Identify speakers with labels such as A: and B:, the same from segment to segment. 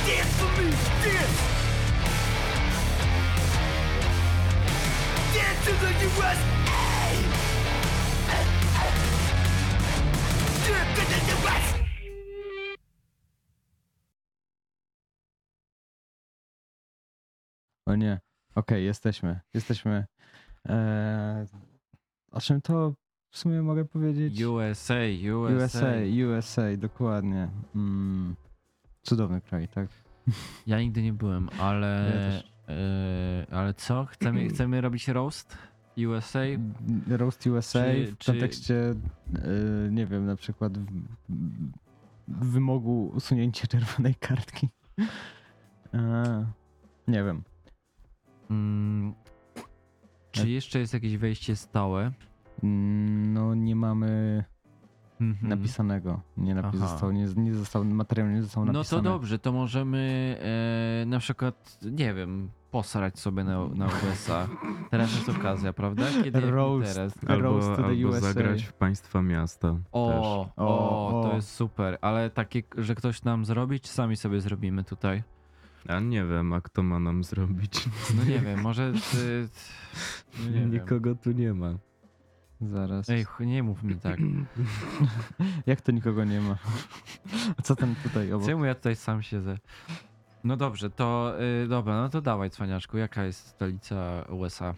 A: Dance for me, dance. Dance to the USA. Dance to the USA.
B: O nie. Okej, jesteśmy. O czym to w sumie mogę powiedzieć?
C: USA.
B: USA, dokładnie. Cudowny kraj, tak?
C: Ja nigdy nie byłem, ale...
B: Ja też.
C: Ale co? Chcemy robić roast USA?
B: Roast USA
C: Czy-
B: w kontekście, nie wiem, na przykład wymogu usunięcia czerwonej kartki. Nie wiem.
C: Czy jeszcze jest jakieś wejście stałe?
B: No nie mamy
C: Mhm.
B: napisanego.
C: Aha.
B: Materiał nie został
C: No
B: napisany.
C: to dobrze, to możemy na przykład, nie wiem, posrać sobie na USA. Teraz jest okazja, prawda? Kiedy jak nie
B: Roast.
C: teraz?
B: Roast to the
D: Albo
B: USA.
D: zagrać w państwa miasta też.
C: O, to
B: O.
C: jest super. Ale takie, że ktoś nam zrobi, czy sami sobie zrobimy tutaj?
D: A nie wiem, a kto ma nam zrobić?
C: No nie wiem, może ty... No nie wiem.
D: Nikogo tu nie ma.
B: Zaraz.
C: Ej, nie mów mi tak.
B: Jak to nikogo nie ma? A co ten tutaj obok?
C: Czemu ja tutaj sam siedzę? No dobrze, to dobra, no to dawaj cwaniaczku, jaka jest stolica USA?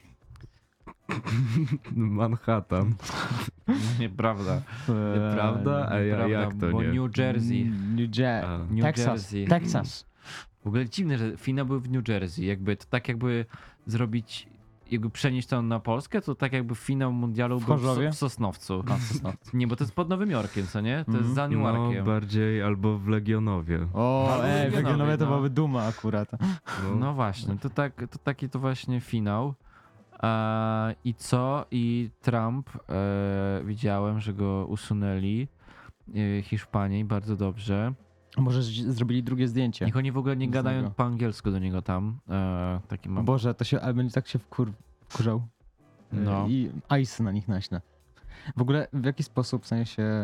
D: Manhattan.
C: Nieprawda.
D: Nieprawda? A jak to
C: bo
D: nie?
C: New Jersey.
D: A.
C: New
B: Texas.
C: Jersey.
B: Texas.
C: W ogóle dziwne, że finał był w New Jersey. Jakby to tak jakby zrobić, jakby przenieść to na Polskę, to tak jakby finał mundialu
B: W
C: był
B: Chorzowie?
C: w Sosnowcu. Nie, bo to jest pod Nowym Jorkiem, co nie? To jest za
D: No
C: Newarkiem.
D: bardziej albo w Legionowie.
B: O,
C: Albo
B: Legionowie
C: Legionowie,
B: to
C: no.
B: byłaby duma akurat.
C: No właśnie, to taki to właśnie finał. I co? I Trump, widziałem, że go usunęli. Hiszpanii, bardzo dobrze.
B: Może zrobili drugie zdjęcie.
C: Niech oni w ogóle nie
B: Z
C: gadają
B: niego.
C: po angielsku do niego tam. Taki
B: O
C: mam.
B: Boże, ale będzie tak się wkurzał.
C: No.
B: I ice na nich naśle. W ogóle w jaki sposób, w sensie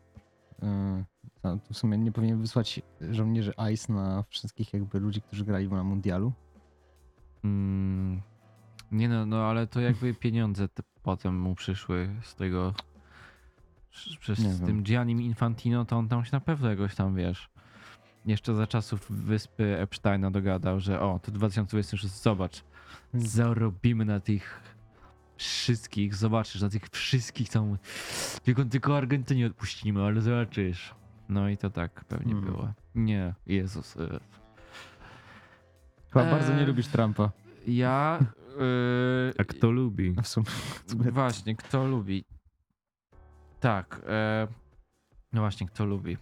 B: w sumie nie powinien wysłać żołnierzy ice na wszystkich jakby ludzi, którzy grali na mundialu?
C: Nie no, ale to jakby pieniądze potem mu przyszły z tego. Przez
B: Nie
C: z
B: wiem.
C: tym Giannim Infantino, to on tam się na pewno jakoś tam, wiesz, jeszcze za czasów wyspy Epsteina dogadał, że to 2026, zobacz, zarobimy na tych wszystkich, zobaczysz, na tych wszystkich tam, tylko Argentynie odpuścimy, ale zobaczysz. No i to tak pewnie było. Nie, Jezus.
B: Chyba bardzo nie lubisz Trumpa.
C: Ja...
D: A kto lubi?
B: W sumie.
C: Właśnie, kto lubi? Tak. No właśnie, kto lubi?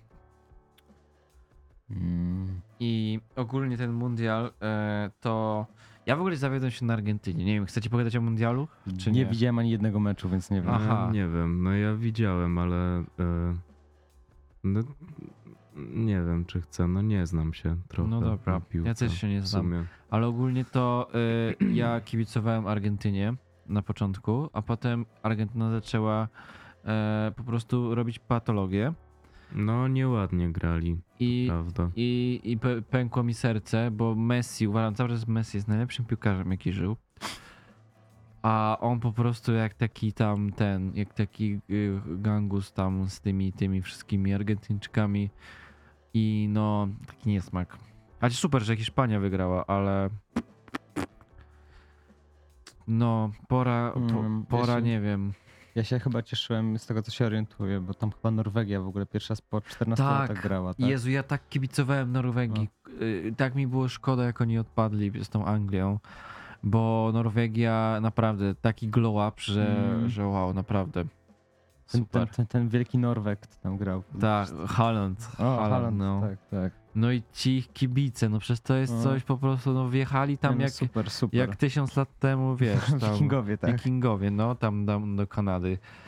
C: I ogólnie ten mundial to... Ja w ogóle zawiodłem się na Argentynie. Nie wiem, chcecie pogadać o mundialu? Czy
B: Nie
C: nie?
B: widziałem ani jednego meczu, więc nie wiem.
C: Aha.
D: Nie wiem, no ja widziałem, ale no, nie wiem czy chcę, no nie znam się trochę
C: No dobra,
D: na piłce,
C: ja też się nie
D: w
C: znam.
D: sumie.
C: Ale ogólnie to ja kibicowałem Argentynie na początku, a potem Argentyna zaczęła po prostu robić patologię
D: No nieładnie grali,
C: i
D: prawda?
C: pękło mi serce, bo Messi, uważam cały czas, że Messi jest najlepszym piłkarzem, jaki żył. A on po prostu jak taki gangus tam z tymi wszystkimi Argentyńczykami i no taki niesmak. Ale super, że Hiszpania wygrała, ale no pora, nie wiem.
B: Ja się chyba cieszyłem z tego, co się orientuję, bo tam chyba Norwegia w ogóle pierwsza po 14 latach grała. Tak?
C: Jezu, ja tak kibicowałem Norwegii. Tak mi było szkoda, jak oni odpadli z tą Anglią, bo Norwegia naprawdę taki glow up, że wow, naprawdę. Super.
B: Ten wielki Norweg, kto tam grał.
C: Tak, Haaland.
B: Haaland,
C: no.
B: tak.
C: No i ci ich kibice, no przecież to jest coś po prostu, no wjechali tam
B: Nie, no, super.
C: jak 1000 lat temu, wiesz, tam
B: Wikingowie, tak.
C: Wikingowie, no tam do Kanady.